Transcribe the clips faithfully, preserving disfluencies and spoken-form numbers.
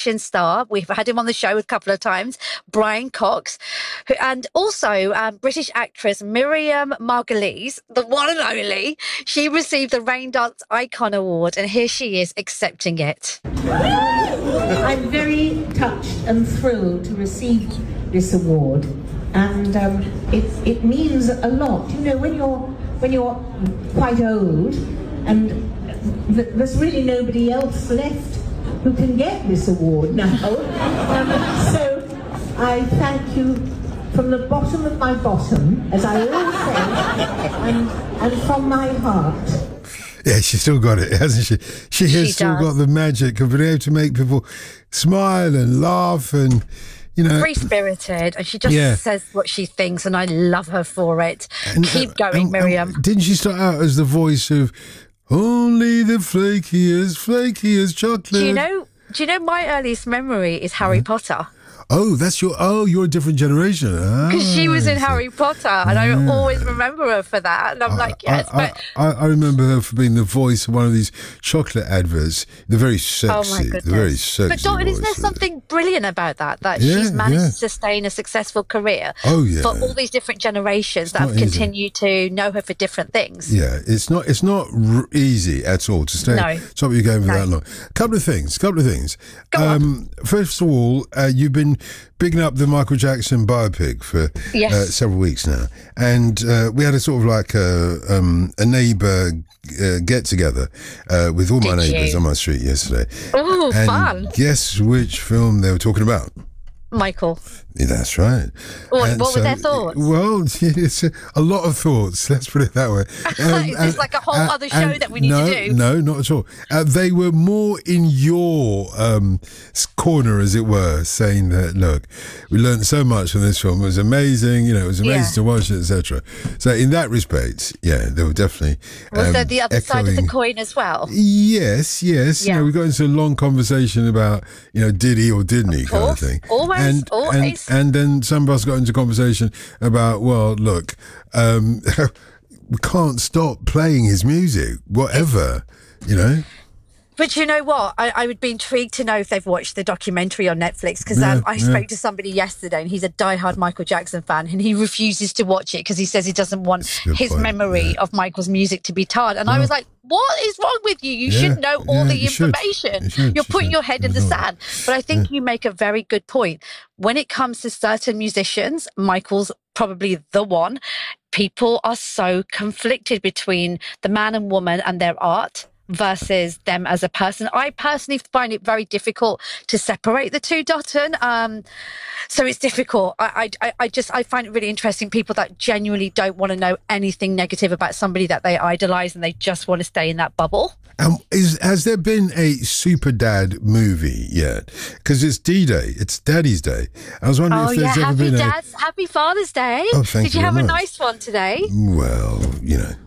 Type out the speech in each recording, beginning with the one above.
television star. We've had him on the show a couple of times, Brian Cox, who, and also um, British actress Miriam Margolyes, the one and only. She received the Rain Dance Icon Award, and here she is accepting it. I'm very touched and thrilled to receive this award, and um, it it means a lot. You know, when you're when you're quite old, and th- there's really nobody else left who can get this award now. Um, so I thank you from the bottom of my bottom, as I always say, and, and from my heart. Yeah, she's still got it, hasn't she? She has She still does. got the magic of being able to make people smile and laugh and, you know. Free-spirited, and she just Yeah. says what she thinks, and I love her for it. and- Keep going, and- and Miriam. Didn't she start out as the voice of only the flakiest, flakiest chocolate? Do you know? Do you know my earliest memory is Harry Potter? Oh, that's your, oh, you're a different generation. Because she was in Ah, Harry Potter, and I always remember her for that. And I'm like, yes, I, but I, I remember her for being the voice of one of these chocolate adverts. They're very sexy. oh my goodness. They're very sexy. But Dalton, isn't there voices. something brilliant about that? That Yeah, she's managed yeah. to sustain a successful career Oh, yeah. for all these different generations that not have easy. continued to know her for different things. Yeah, it's not it's not r- easy at all to stay No. top of your game for No. that long. couple of things, couple of things. Go on. um, First of all, uh, you've been bigging up the Michael Jackson biopic for Yes. uh, several weeks now, and uh, we had a sort of like a, um, a neighbour uh, get together uh, with all my Did neighbours you? on my street yesterday. Oh, and fun. guess which film they were talking about? Michael. Yeah, that's right. What- And what were their thoughts? Well, it's a, a lot of thoughts. Let's put it that way. Um, Is this like a whole other show that we need to no, do? No, not at all. Uh, they were more in your um, s- corner, as it were, saying that, look, we learned so much from this film. It was amazing. You know, it was amazing Yeah. to watch it, et cetera. So in that respect, yeah, they were definitely. Was um, there the other side of the echoing- coin as well? Yes, yes. You Yeah. know, we got into a long conversation about, you know, did he or didn't he kind of course. thing. Always, and, always. And, and then some of us got into conversation about, well, look, um, we can't stop playing his music, whatever, you know. But you know what? I, I would be intrigued to know if they've watched the documentary on Netflix, because Yeah, um, I yeah. spoke to somebody yesterday and he's a diehard Michael Jackson fan, and he refuses to watch it because he says he doesn't want That's a good his point, memory yeah. of Michael's music to be tarred. And I was like, what is wrong with you? You Yeah, should know all yeah, the you should. information. You should, You're you putting should. your head in the You know. sand. But I think you make a very good point. When it comes to certain musicians, Michael's probably the one. People are so conflicted between the man and woman and their art versus them as a person. I personally find it very difficult to separate the two, Dotton. Um, so it's difficult. I, I, I just, I find it really interesting. People that genuinely don't want to know anything negative about somebody that they idolize, and they just want to stay in that bubble. Um, is has there been a Super Dad movie yet? Because it's D-Day, it's Daddy's Day. I was wondering Oh if yeah, there's ever happy been a. Dad's, happy Father's Day. Oh, thank Did you you have very a much. nice one today? Well, you know.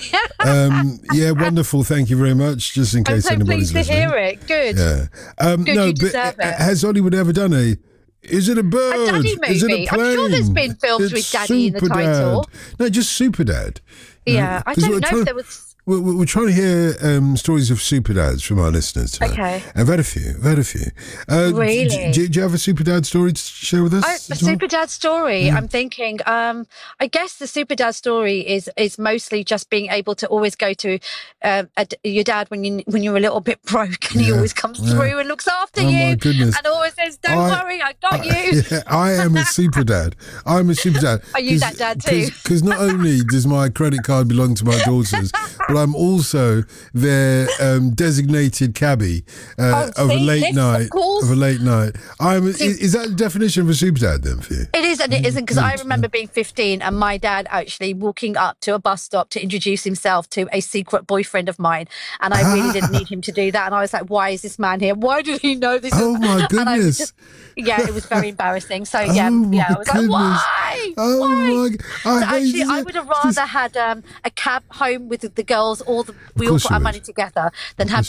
um, yeah, wonderful. Thank you very much. Just in I'm case so anybody's pleased to listening. hear it. Good. Yeah. Um, Good, no, you but deserve uh, it. has Hollywood ever done a? Is it a bird? A daddy Is it a movie? I'm sure there's plane? been films It's with daddy in the Super Dad. title. No, just Super Dad. You Yeah, I 'cause don't we're know trying- if there was. We're, we're we're trying to hear um, stories of super dads from our listeners tonight. Okay. I've had a few. I've had a few. Uh, Really? d- d- do you have a super dad story to share with us? I, a as well? super dad story. I'm thinking. Um, I guess the super dad story is is mostly just being able to always go to uh, a d your dad when you when you're a little bit broke, and he Yeah, always comes yeah. through and looks after Oh, my you, goodness. and always says, "Don't I- worry, I got I, you." yeah, I am a super dad. I'm a super dad. Are you that dad too? Because not only does my credit card belong to my daughters, but I'm also their um, designated cabbie uh, Oh, of a see, late yes, of night. course. Of a late night. I'm. Is, is that the definition of a super dad then for you? It is and it isn't, because I remember being fifteen and my dad actually walking up to a bus stop to introduce himself to a secret boyfriend of mine, and I really didn't need him to do that. And I was like, "Why is this man here? Why did he know this?" Oh, is-" my And I was goodness. just- yeah, it was very embarrassing. So yeah, Oh, my yeah, I was goodness. like, "Why? Oh, Why?" my g- I So hate actually, I it. would have rather had um, a cab home with the girls. All the, we all course put you our would. money together than have